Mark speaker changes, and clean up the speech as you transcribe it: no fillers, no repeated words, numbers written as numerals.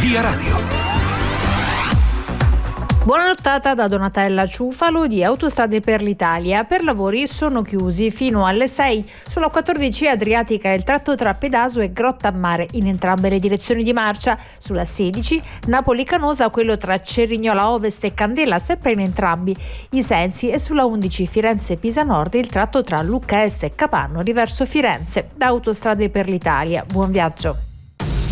Speaker 1: Via Radio.
Speaker 2: Buona nottata da Donatella Ciufalo di Autostrade per l'Italia. Per lavori sono chiusi fino alle 6 sulla 14 Adriatica il tratto tra Pedaso e Grottammare in entrambe le direzioni di marcia. Sulla 16 Napoli-Canosa quello tra Cerignola Ovest e Candela sempre in entrambi i sensi, e sulla 11 Firenze-Pisa Nord il tratto tra Lucca Est e Capanno verso Firenze. Da Autostrade per l'Italia, buon viaggio.